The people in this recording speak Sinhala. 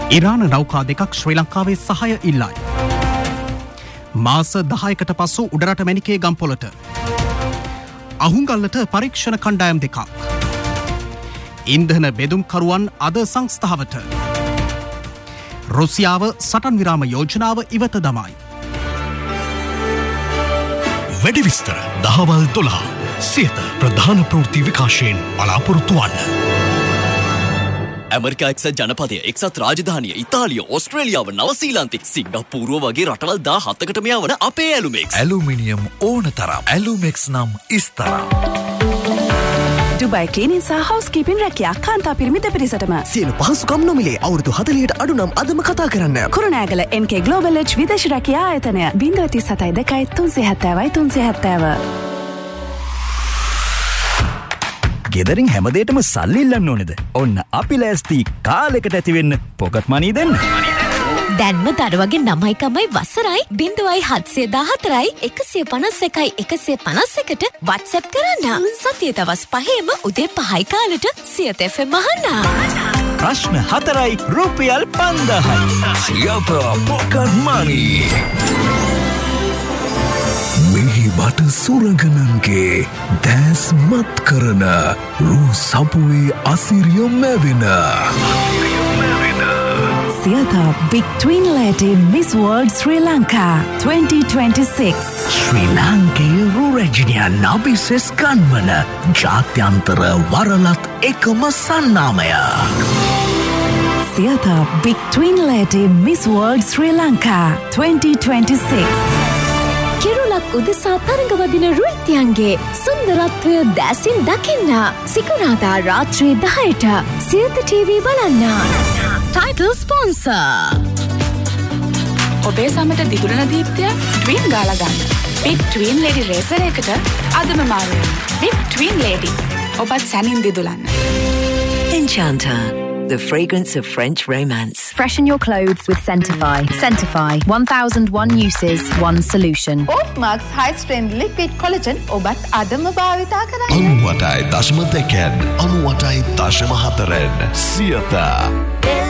ඉරාන නෞකා දෙකක් ශ්‍රී ලංකාවේ සහාය ඉල්ලයි. මාස 10කට පසු උඩරට මැණිකේ ගම්පොළට. අහුංගල්ලට පරීක්ෂණ කණ්ඩායම් දෙකක්. ඉන්ධන බෙදුම්කරුවන් අද සංස්ථාවට. රුසියාව සටන් විරාම යෝජනාව ඉවත දමයි. වැඩි විස්තර දහවල් 12 සියත ප්‍රධාන ප්‍රවෘත්ති විකාශයෙන් බලාපොරොත්තු වන්න. ඇමරිකා එක්සත් ජනපදය එක්සත් රාජධානිය ඉතාලිය ඕස්ට්‍රේලියාව නවසීලන්තේ සිංගප්පූරුව වගේ රටවල් 17කට මෙයවන අපේ ඇලුමෙක්ස් ඇලුමිනියම් ඕන තරම් ඇලුමෙක්ස් නම් ඉස්තරම් ඩුබයි ක්ලීනින් සහ හවුස්කීපින් රැකියා කාන්තා පිරිමි දෙපිරිසටම සියලු පහසුකම් නොමිලේ අවුරුදු 40ට අඩු නම් අදම කතා කරන්න. කුරුණෑගල MK Global Edge විදේශ රැකියා ආයතනය 037 ගෙදරින් හැමදේටම සල්ලි ඉල්ලන්න ඕනේද? ඔන්න අපි ලෑස්ති කාලෙකට ඇති වෙන්න පොකට් මනි දෙන්න. දැන්ම දරුවගේ 9යි වසරයි 0714යි 151ට WhatsApp කරන්න. සතිය දවස් 5ෙම උදේ 5යි කාලෙට සියත FM අහන්න. ප්‍රශ්න 4යි රුපියල් 5000යි. සියත පොකට් මනි. මෙහි බට සුරගනන්ගේ දැස් මත් කරන රූ සපුවේ අසිරිය මැවෙන සියතා Big Twin Lady Miss World Sri Lanka 2026 ශ්‍රී ලාංකේය රූ රැජිනියන් නබිසෙස් ගන්වන ජාත්‍යන්තර වරලත් එකම සන්නාමය. සියතා Big Twin Lady Miss World Sri Lanka 2026 කිරුලක් උදෙසා තරඟවදින රුයිතියන්ගේ සුන්දරත්වය දැසින් දකින්න සිකුරාදා රාත්‍රී 10ට සියත TV බලන්න. ටයිටල් ස්පොන්සර් ඔබේ සමට දිදුරන දීප්තිය ට්වින් ගාලා ගන්න. Big Twin Lady රේසර් එකට අදම මාරු. Big Twin Lady ඔබත් සැනින් දිදුලන්න. Enchanter, the fragrance of French romance. Freshen your clothes with Centify. Centify, 1001 uses, one solution. Oakmarks High Strength Liquid Collagen ඔබත් අදම භාවිතා කරන්න. 98.2 98.4 සියත